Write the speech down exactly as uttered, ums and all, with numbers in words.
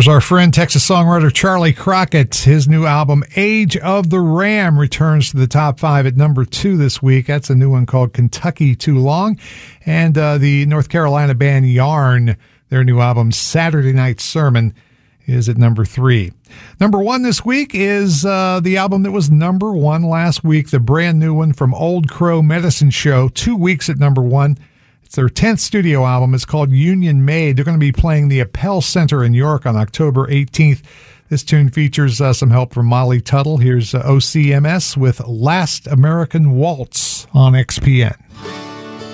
There's our friend, Texas songwriter Charlie Crockett. His new album, Age of the Ram, returns to the top five at number two this week. That's a new one called Kentucky Too Long. And uh, the North Carolina band Yarn, their new album, Saturday Night Sermon, is at number three. Number one this week is uh, the album that was number one last week, the brand new one from Old Crow Medicine Show, two weeks at number one. It's their tenth studio album. It's called Union Made. They're going to be playing the Appel Center in York on October eighteenth. This tune features uh, some help from Molly Tuttle. Here's uh, O C M S with Last American Waltz on X P N.